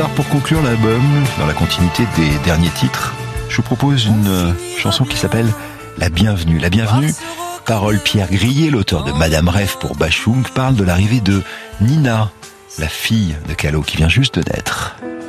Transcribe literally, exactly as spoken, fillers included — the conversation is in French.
tard pour conclure l'album, dans la continuité des derniers titres, je vous propose une euh, chanson qui s'appelle La Bienvenue. La Bienvenue, parole Pierre Grillet, l'auteur de Madame Rêve pour Bachung, parle de l'arrivée de Nina, la fille de Callot qui vient juste de naître.